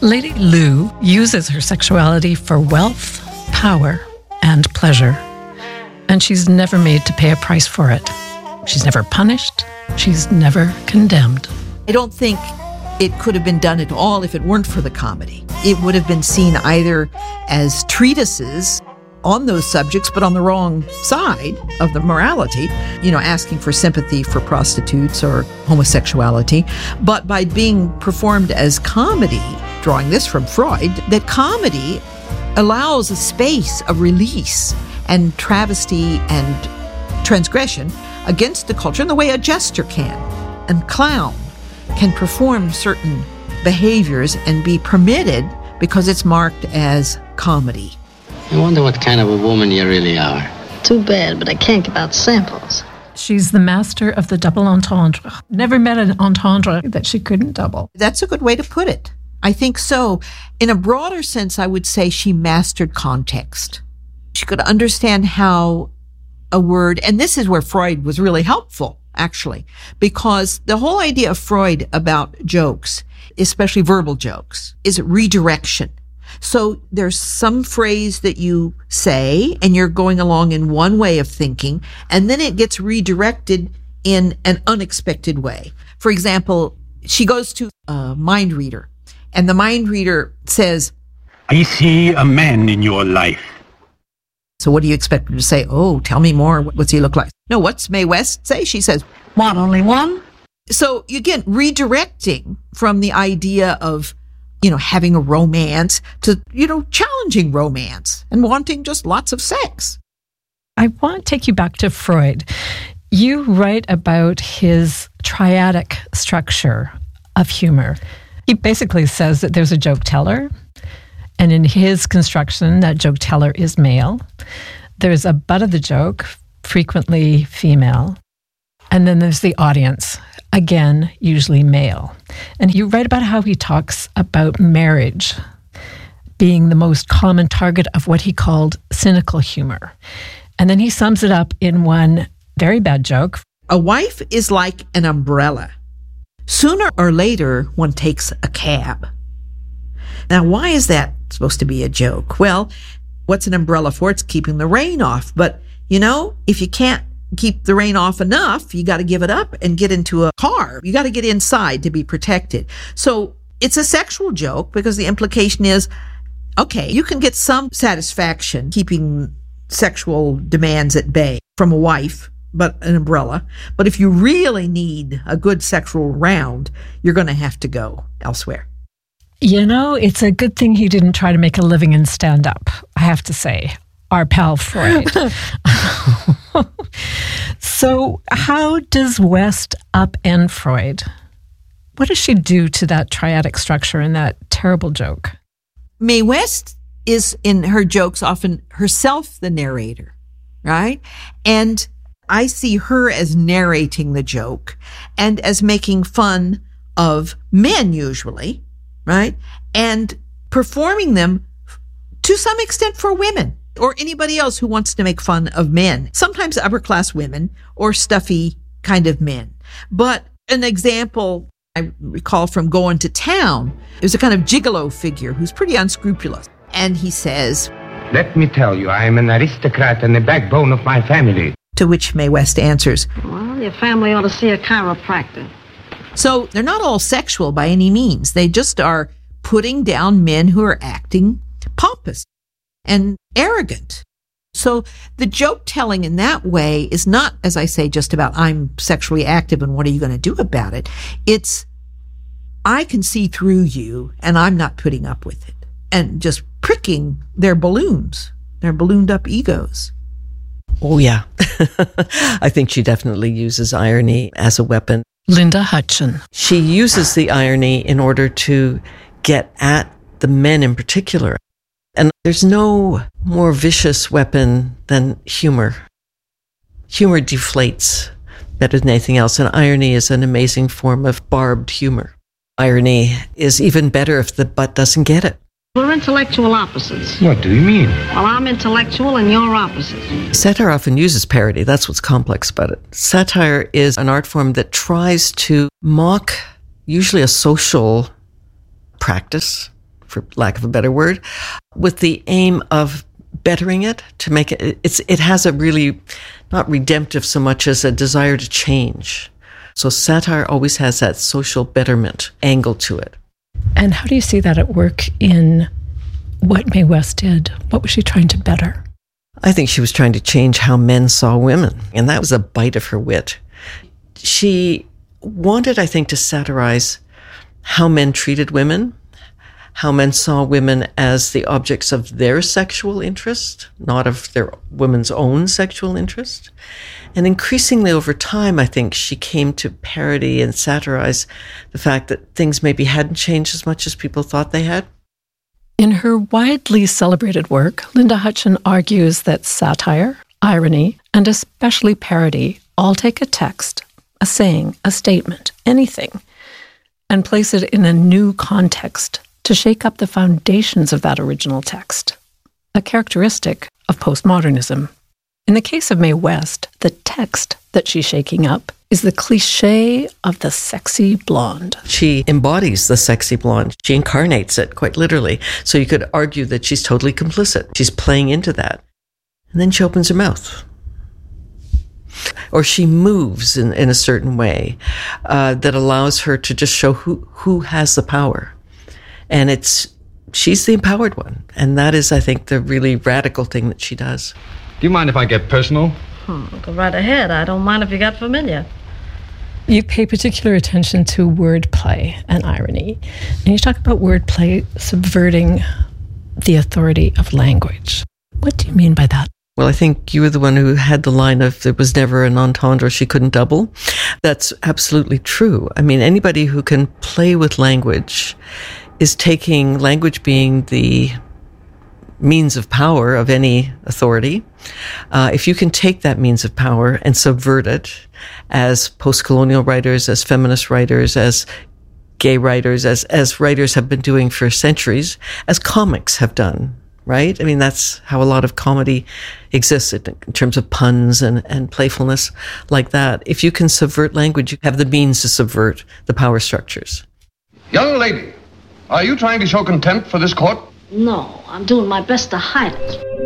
Lady Lu uses her sexuality for wealth, power, and pleasure. And she's never made to pay a price for it. She's never punished. She's never condemned. I don't think it could have been done at all if it weren't for the comedy. It would have been seen either as treatises on those subjects, but on the wrong side of the morality, asking for sympathy for prostitutes or homosexuality. But by being performed as comedy, drawing this from Freud, that comedy allows a space of release and travesty and transgression against the culture in the way a jester can. And clown can perform certain behaviors and be permitted because it's marked as comedy. I wonder what kind of a woman you really are. Too bad, but I can't give out samples. She's the master of the double entendre. Never met an entendre that she couldn't double. That's a good way to put it. I think so. In a broader sense, I would say she mastered context. She could understand how a word, and this is where Freud was really helpful, actually, because the whole idea of Freud about jokes, especially verbal jokes, is redirection. So there's some phrase that you say and you're going along in one way of thinking, and then it gets redirected in an unexpected way. For example, she goes to a mind reader, and the mind reader says, I see a man in your life. So what do you expect her to say? Oh, tell me more. What's he look like? No, what's Mae West say? She says, What, only one? So again, redirecting from the idea of, having a romance to, challenging romance and wanting just lots of sex. I want to take you back to Freud. You write about his triadic structure of humor. He basically says that there's a joke teller, and in his construction, that joke teller is male. There's a butt of the joke, frequently female. And then there's the audience, again, usually male. And you write about how he talks about marriage being the most common target of what he called cynical humor. And then he sums it up in one very bad joke. A wife is like an umbrella. Sooner or later, one takes a cab. Now, why is that supposed to be a joke? Well, what's an umbrella for? It's keeping the rain off. But, if you can't keep the rain off enough, you got to give it up and get into a car. You got to get inside to be protected. So it's a sexual joke because the implication is, okay, you can get some satisfaction keeping sexual demands at bay from a wife, but an umbrella. But if you really need a good sexual round, you're going to have to go elsewhere. It's a good thing he didn't try to make a living in stand-up, I have to say. Our pal Freud. So how does West upend Freud? What does she do to that triadic structure in that terrible joke? Mae West is, in her jokes, often herself the narrator, right? And I see her as narrating the joke and as making fun of men usually, right? And performing them to some extent for women or anybody else who wants to make fun of men, sometimes upper-class women or stuffy kind of men. But an example I recall from Going to Town, there's a kind of gigolo figure who's pretty unscrupulous. And he says, Let me tell you, I am an aristocrat and the backbone of my family. To which Mae West answers, Well, your family ought to see a chiropractor. So they're not all sexual by any means. They just are putting down men who are acting pompous and arrogant. So the joke telling in that way is not, as I say, just about I'm sexually active and what are you going to do about it? It's I can see through you and I'm not putting up with it. And just pricking their balloons, their ballooned up egos. Oh, yeah. I think she definitely uses irony as a weapon. Linda Hutcheon. She uses the irony in order to get at the men in particular. And there's no more vicious weapon than humor. Humor deflates better than anything else, and irony is an amazing form of barbed humor. Irony is even better if the butt doesn't get it. We're intellectual opposites. What do you mean? Well, I'm intellectual and you're opposite. Satire often uses parody. That's what's complex about it. Satire is an art form that tries to mock usually a social practice for lack of a better word, with the aim of bettering it, to make it, it has a really, not redemptive so much as a desire to change. So satire always has that social betterment angle to it. And how do you see that at work in what Mae West did? What was she trying to better? I think she was trying to change how men saw women, and that was a bite of her wit. She wanted, I think, to satirize how men treated women, how men saw women as the objects of their sexual interest, not of their women's own sexual interest. And increasingly over time, I think she came to parody and satirize the fact that things maybe hadn't changed as much as people thought they had. In her widely celebrated work, Linda Hutcheon argues that satire, irony, and especially parody all take a text, a saying, a statement, anything, and place it in a new context to shake up the foundations of that original text, a characteristic of postmodernism. In the case of Mae West, the text that she's shaking up is the cliché of the sexy blonde. She embodies the sexy blonde. She incarnates it, quite literally. So you could argue that she's totally complicit. She's playing into that. And then she opens her mouth. Or she moves in a certain way that allows her to just show who has the power. And she's the empowered one. And that is, I think, the really radical thing that she does. Do you mind if I get personal? Go right ahead. I don't mind if you got familiar. You pay particular attention to wordplay and irony. And you talk about wordplay subverting the authority of language. What do you mean by that? Well, I think you were the one who had the line of there was never an entendre she couldn't double. That's absolutely true. I mean, anybody who can play with language is taking language being the means of power of any authority. If you can take that means of power and subvert it, as post-colonial writers, as feminist writers, as gay writers, as writers have been doing for centuries, as comics have done, right? I mean, that's how a lot of comedy exists in terms of puns and playfulness like that. If you can subvert language, you have the means to subvert the power structures. Young lady, are you trying to show contempt for this court? No, I'm doing my best to hide it.